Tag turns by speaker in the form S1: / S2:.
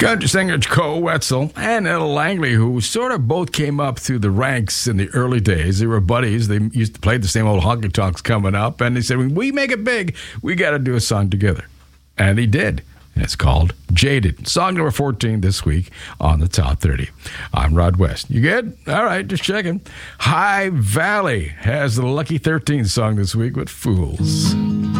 S1: Country singer Cole Wetzel and Ella Langley, who sort of both came up through the ranks in the early days. They were buddies. They used to play the same old honky tonks coming up. And they said, when we make it big, we got to do a song together. And he did. And it's called Jaded. Song number 14 this week on the Top 30. I'm Rod West. You good? All right, just checking. High Valley has the Lucky 13 song this week with Fools.